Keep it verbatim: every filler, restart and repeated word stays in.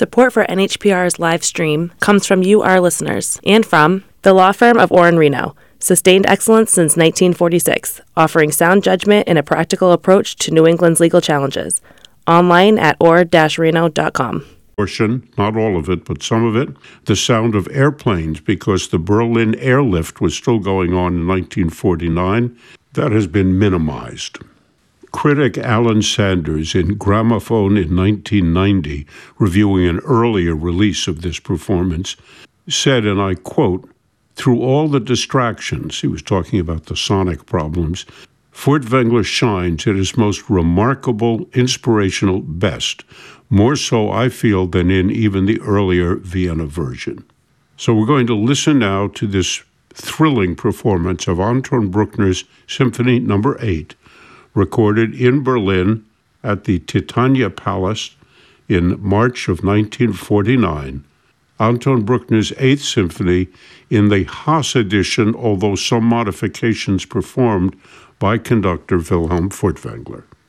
Support for N H P R's live stream comes from you, our listeners, and from the law firm of Orr and Reno, sustained excellence since nineteen forty-six, offering sound judgment and a practical approach to New England's legal challenges. Online at orr dash reno dot com. Portion, not all of it, but some of it, the sound of airplanes, because the Berlin airlift was still going on in nineteen forty-nine. That has been minimized. Critic Alan Sanders in Gramophone in nineteen ninety, reviewing an earlier release of this performance, said, and I quote, "Through all the distractions," he was talking about the sonic problems, "Furtwängler shines at his most remarkable, inspirational best, more so, I feel, than in even the earlier Vienna version." So we're going to listen now to this thrilling performance of Anton Bruckner's Symphony Number eight, recorded in Berlin at the Titania Palace in March of nineteen forty-nine. Anton Bruckner's Eighth Symphony in the Haas edition, although some modifications performed by conductor Wilhelm Furtwängler.